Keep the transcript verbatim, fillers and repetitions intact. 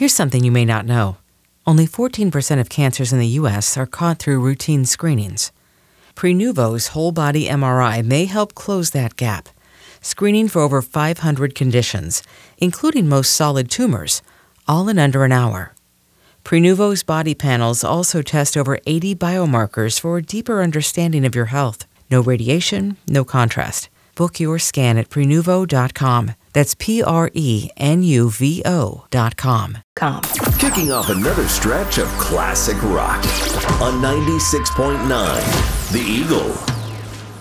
Here's something you may not know. Only fourteen percent of cancers in the U S are caught through routine screenings. Prenuvo's whole-body M R I may help close that gap, screening for over five hundred conditions, including most solid tumors, all in under an hour. Prenuvo's body panels also test over eighty biomarkers for a deeper understanding of your health. No radiation, no contrast. Book your scan at Prenuvo dot com. That's P R E N U V O dot com. Kicking off another stretch of classic rock on ninety-six point nine The Eagle.